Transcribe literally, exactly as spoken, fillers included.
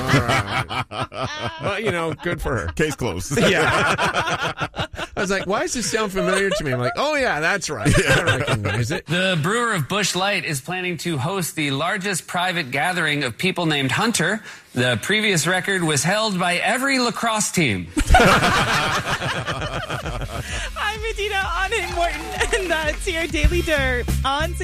Well, you know, good for her. Case closed. Yeah. I was like, why does this sound familiar to me? I'm like, oh, yeah, that's right. I recognize it. The brewer of Busch Light is planning to host the largest private gathering of people named Hunter. The previous record was held by every lacrosse team. I'm Medina on in Morton, and that's your Daily Dirt on